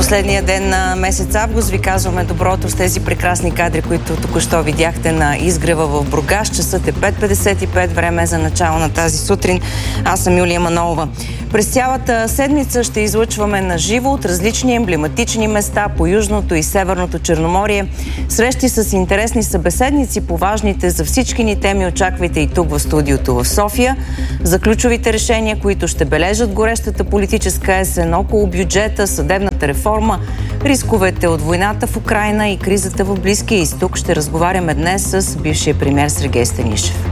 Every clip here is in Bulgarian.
Последния ден на месец август ви казваме доброто с тези прекрасни кадри, които току-що видяхте на изгрева в Бургас. Часът е 5:55, време за начало на тази сутрин. Аз съм Юлия Манолова. През цялата седмица ще излъчваме на живо от различни емблематични места по Южното и Северното Черноморие. Срещи с интересни събеседници по важните за всички ни теми очаквайте и тук в студиото в София. За ключовите решения, които ще бележат горещата политическа есен около бюджета, съдебната реформа, рисковете от войната в Украйна и кризата в Близкия изток, ще разговаряме днес с бившия премиер Сергей Станишев.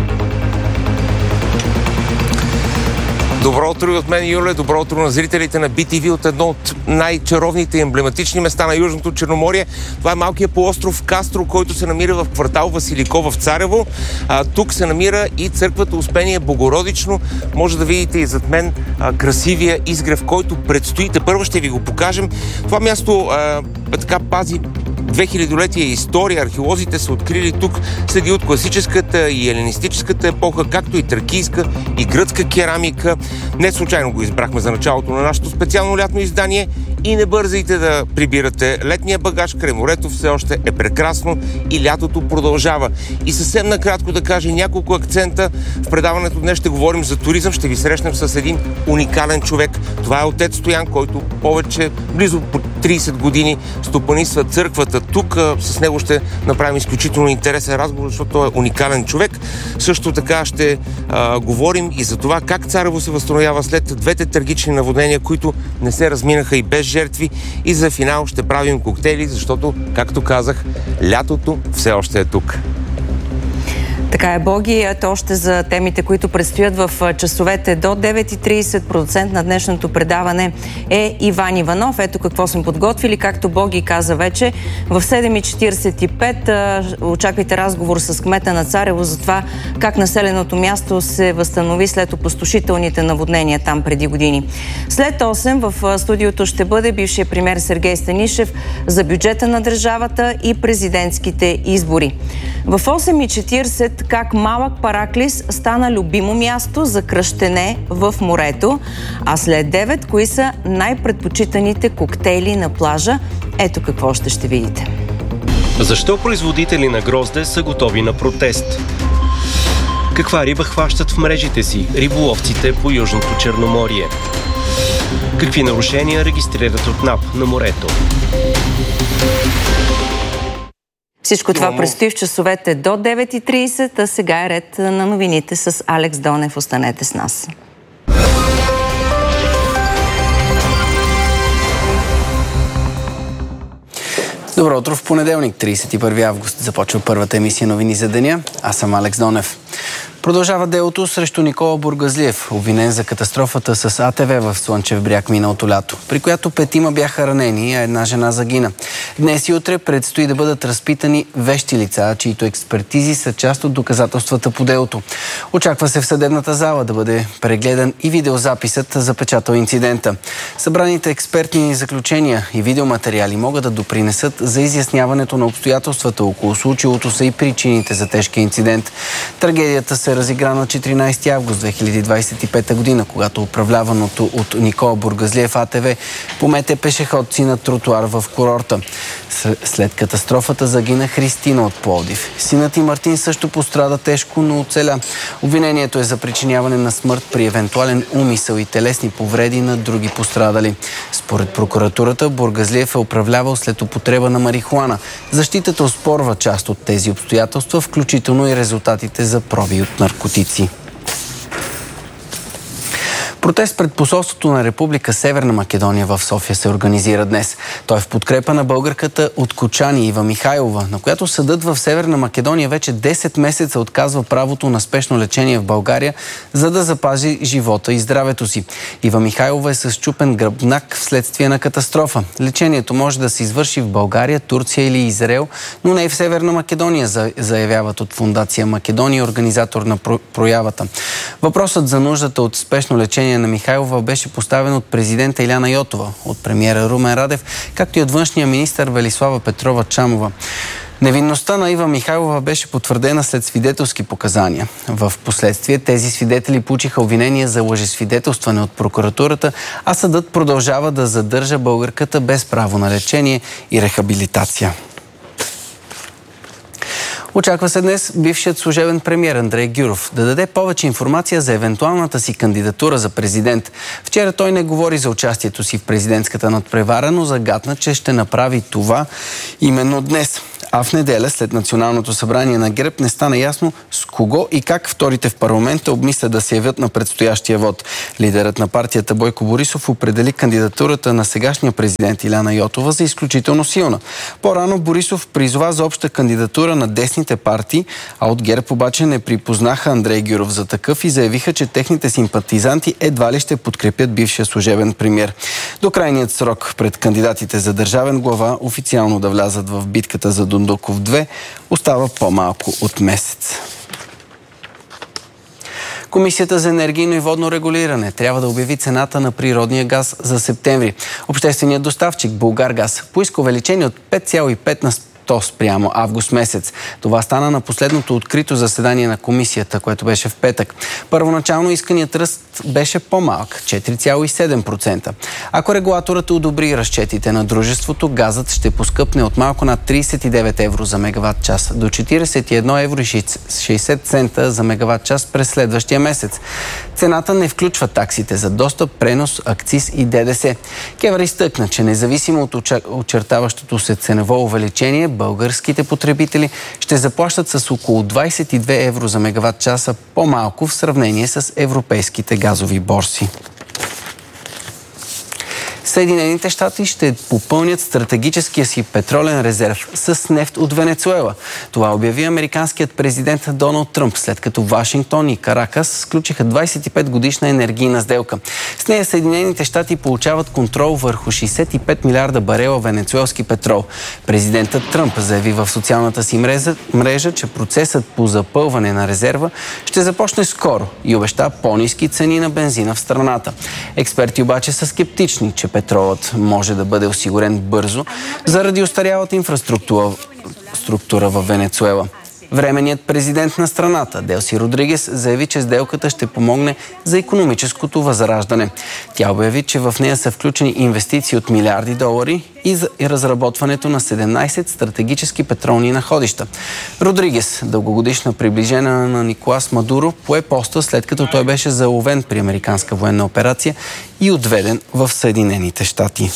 Добро утро и от мен, Юлия. Добро утро на зрителите на BTV от едно от най-чаровните и емблематични места на Южното Черноморие. Това е малкият полуостров Кастро, който се намира в квартал Василико в Царево. Тук се намира и църквата Успение Богородично. Може да видите и зад мен красивия изгрев, който предстоите. Първо ще ви го покажем. Това място така пази 2000-летия история. Археолозите са открили тук следи от класическата и еленистическата епоха, както и тракийска и гръцка керамика. Не случайно го избрахме за началото на нашето специално лятно издание. И не бързайте да прибирате летния багаж. Край морето все още е прекрасно и лятото продължава. И съвсем накратко да кажа няколко акцента. В предаването днес ще говорим за туризъм. Ще ви срещнем с един уникален човек. Това е отец Стоян, който близо по 30 години стопанисва църквата. Тук с него ще направим изключително интересен разговор, защото той е уникален човек. Също така ще говорим и за това как Царево се възстановява след двете трагични наводнения, които не се разминаха и без жертви. И за финал ще правим коктейли, защото, както казах, лятото все още е тук. Така е, Боги. Ето още за темите, които предстоят в часовете до 9:30. Продуцент на днешното предаване е Иван Иванов. Ето какво сме подготвили. Както Боги каза вече, в 7:45 очаквайте разговор с кмета на Царево за това как населеното място се възстанови след опустошителните наводнения там преди години. След 8 в студиото ще бъде бившия премиер Сергей Станишев за бюджета на държавата и президентските избори. В 8:40 как малък Параклис стана любимо място за кръщене в морето, а след 9 кои са най-предпочитаните коктейли на плажа. Ето какво ще видите. Защо производители на грозде са готови на протест? Каква риба хващат в мрежите си риболовците по Южното Черноморие? Какви нарушения регистрират от НАП на морето? Всичко това предстои в часовете до 9:30, а сега е ред на новините с Алекс Донев. Останете с нас. Добро утро. В понеделник, 31 август, започва първата емисия новини за деня. Аз съм Алекс Донев. Продължава делото срещу Никола Бургазлиев, обвинен за катастрофата с АТВ в Слънчев бряг миналото лято, при която 5 бяха ранени, а една жена загина. Днес и утре предстои да бъдат разпитани вещи лица, чието експертизи са част от доказателствата по делото. Очаква се в съдебната зала да бъде прегледан и видеозаписът, запечатал инцидента. Събраните експертни заключения и видеоматериали могат да допринесат за изясняването на обстоятелствата около случилото се и причините за тежкия инцидент. Трагедията се разигра на 14 август 2025 година, когато управляваното от Никола Бургазлиев АТВ помете пешеходци на тротуар в курорта. След катастрофата загина Христина от Пловдив. Синът и Мартин също пострада тежко, но оцеля. Обвинението е за причиняване на смърт при евентуален умисъл и телесни повреди на други пострадали. Според прокуратурата, Бургазлиев е управлявал след употреба на марихуана. Защитата оспорва част от тези обстоятелства, включително и резултатите за проби от наркотици. Протест пред посолството на Република Северна Македония в София се организира днес. Той е в подкрепа на българката от Кочани Ива Михайлова, на която съдът в Северна Македония вече 10 месеца отказва правото на спешно лечение в България, за да запази живота и здравето си. Ива Михайлова е с счупен гръбнак вследствие на катастрофа. Лечението може да се извърши в България, Турция или Израел, но не и в Северна Македония, заявяват от Фондация Македония, организатор на проявата. Въпросът за нуждата от спешно лечение на Михайлова беше поставен от президента Иляна Йотова, от премиера Румен Радев, както и от външния министър Велислава Петрова Чамова. Невинността на Ива Михайлова беше потвърдена след свидетелски показания. В последствие тези свидетели получиха обвинения за лъжесвидетелстване от прокуратурата, а съдът продължава да задържа българката без право на лечение и рехабилитация. Очаква се днес бившият служебен премиер Андрей Гюров да даде повече информация за евентуалната си кандидатура за президент. Вчера той не говори за участието си в президентската надпревара, но загатна, че ще направи това именно днес. А в неделя, след Националното събрание на ГЕРБ, не стана ясно с кого и как вторите в парламента обмислят да се явят на предстоящия вод. Лидерът на партията Бойко Борисов определи кандидатурата на сегашния президент Илияна Йотова за изключително силна. По-рано Борисов призова за обща кандидатура на десните партии, а от ГЕРБ обаче не припознаха Андрей Гюров за такъв и заявиха, че техните симпатизанти едва ли ще подкрепят бившия служебен премиер. До крайният срок пред кандидатите за държавен глава официално да влязат в битката за Дондуков 2 остава по-малко от месец. Комисията за енергийно и водно регулиране трябва да обяви цената на природния газ за септември. Общественият доставчик Булгаргаз поиска увеличение от 5,5% спрямо август месец. Това стана на последното открито заседание на комисията, което беше в петък. Първоначално исканият ръст беше по-малък – 4,7%. Ако регулаторът одобри разчетите на дружеството, газът ще поскъпне от малко над 39 евро за мегаватт час до 41 евро и 60 цента за мегаватт час през следващия месец. Цената не включва таксите за достъп, пренос, акциз и ДДС. КЕВР изтъкна, че независимо от очертаващото се ценово увеличение, българските потребители ще заплащат с около 22 евро за мегаватт часа по-малко в сравнение с европейските газови борси. Съединените щати ще попълнят стратегическия си петролен резерв с нефт от Венецуела. Това обяви американският президент Доналд Тръмп, след като Вашингтон и Каракас сключиха 25-годишна енергийна сделка. С нея Съединените щати получават контрол върху 65 милиарда барела венецуелски петрол. Президентът Тръмп заяви в социалната си мрежа, че процесът по запълване на резерва ще започне скоро и обеща по-ниски цени на бензина в страната. Експерти обаче са скептични, че петролът може да бъде осигурен бързо заради остарялата инфраструктура в Венецуела. Временният президент на страната Делси Родригес заяви, че сделката ще помогне за икономическото възраждане. Тя обяви, че в нея са включени инвестиции от милиарди долари и за разработването на 17 стратегически петролни находища. Родригес, дългогодишна приближена на Николас Мадуро, пое поста, след като той беше заловен при американска военна операция и отведен в Съединените щати.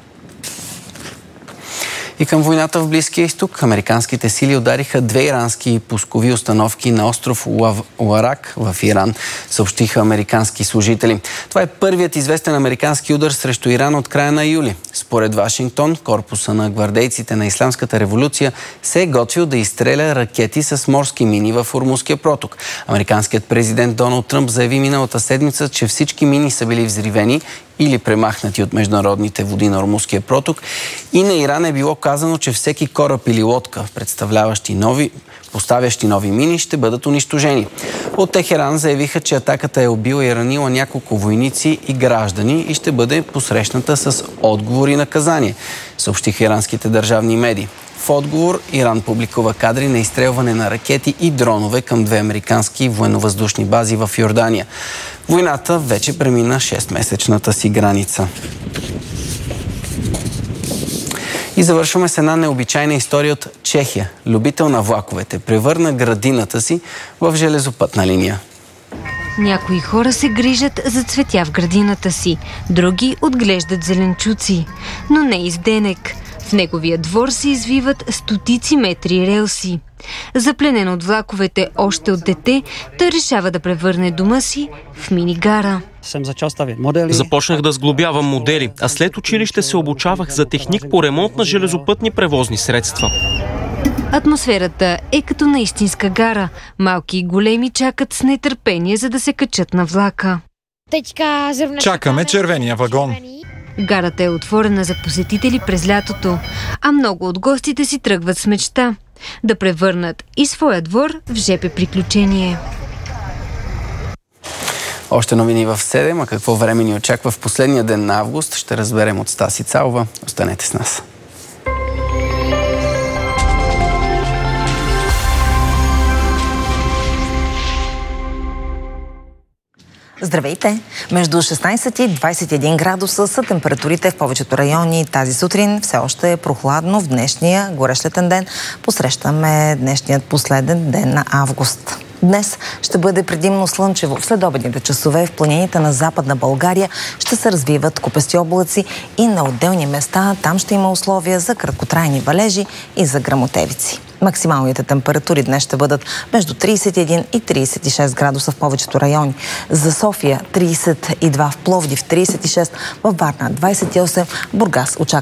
И към войната в Близкия изток, американските сили удариха 2 ирански пускови установки на остров Уарак в Иран, съобщиха американски служители. Това е първият известен американски удар срещу Иран от края на юли. Според Вашингтон, корпуса на гвардейците на Исламската революция се е готвил да изстреля ракети с морски мини в Ормузския проток. Американският президент Доналд Тръмп заяви миналата седмица, че всички мини са били взривени или премахнати от международните води на Ормузския проток, и на Иран е било казано, че всеки кораб или лодка, поставящи нови мини, ще бъдат унищожени. От Техеран заявиха, че атаката е убила и ранила няколко войници и граждани и ще бъде посрещната с отговор и наказание, съобщиха иранските държавни медии. В отговор Иран публикува кадри на изстрелване на ракети и дронове към 2 американски военновъздушни бази в Йордания. Войната вече премина 6-месечната си граница. И завършваме с една необичайна история от Чехия. Любител на влаковете превърна градината си в железопътна линия. Някои хора се грижат за цветя в градината си, други отглеждат зеленчуци, но не и с денек. В неговия двор се извиват стотици метри релси. Запленен от влаковете още от дете, той решава да превърне дома си в мини-гара. Започнах да сглобявам модели, а след училище се обучавах за техник по ремонт на железопътни превозни средства. Атмосферата е като на истинска гара. Малки и големи чакат с нетърпение, за да се качат на влака. Чакаме червения вагон. Гарата е отворена за посетители през лятото, а много от гостите си тръгват с мечта да превърнат и своя двор в ЖП приключение. Още новини в 7, а какво време ни очаква в последния ден на август, ще разберем от Стаси Цалова. Останете с нас. Здравейте! Между 16 и 21 градуса са температурите в повечето райони. Тази сутрин все още е прохладно. В днешния горещ летен ден посрещаме днешният последен ден на август. Днес ще бъде предимно слънчево. В следобедните часове в планините на Западна България ще се развиват купести облаци и на отделни места там ще има условия за краткотрайни валежи и за гръмотевици. Максималните температури днес ще бъдат между 31 и 36 градуса в повечето райони. За София 32, в Пловдив 36, във Варна 28, Бургас очаква